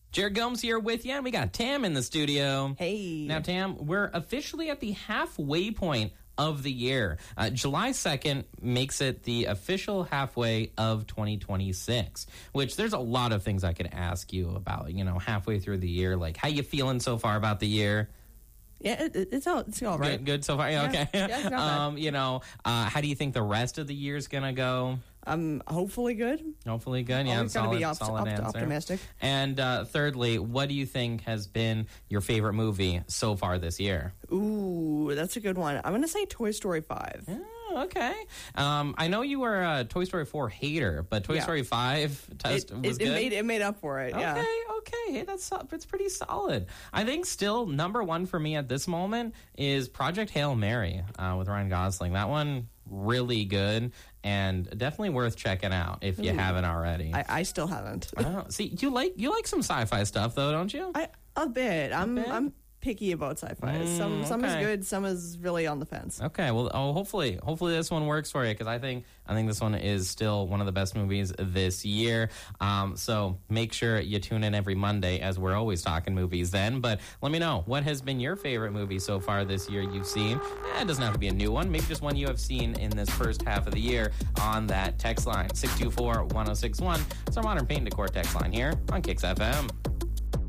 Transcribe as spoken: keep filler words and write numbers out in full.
Jared Gomes here with you, and we got Tam in the studio. Hey. Now, Tam, we're officially at the halfway point of the year. Uh, July second makes it the official halfway of twenty twenty-six, which there's a lot of things I could ask you about, you know, halfway through the year. Like, how you feeling so far about the year? Yeah, it, it's all it's all right. Good, good so far? Yeah, okay. Yeah, it's not bad. um, you know, uh, how do you think the rest of the year's going to go? Um, hopefully good. Hopefully good. Yeah, Always gotta solid, be op- solid op- answer. optimistic. And uh, thirdly, what do you think has been your favorite movie so far this year? Ooh, that's a good one. I'm going to say Toy Story five. Oh, okay. Um, I know you were a Toy Story four hater, but Toy Yeah. Story five test It, was it, it good. made it made up for it. Yeah. Okay, okay. Hey, that's it's pretty solid. I think still number one for me at this moment is Project Hail Mary uh, with Ryan Gosling. That one really good and definitely worth checking out if you Ooh. haven't already. I, I still haven't. Oh, see, you like you like some sci-fi stuff though, don't you? I a bit. I'm bit? I'm picky about sci-fi. Mm, some some okay. is good, some is really on the fence. Okay, well, oh, hopefully, hopefully this one works for you because I think I think this one is still one of the best movies this year. Um, so make sure you tune in every Monday as we're always talking movies. Then, but let me know what has been your favorite movie so far this year you've seen. Eh, it doesn't have to be a new one. Maybe just one you have seen in this first half of the year on that text line six two four, one oh six one. It's our Modern Paint Decor text line here on Kicks F M.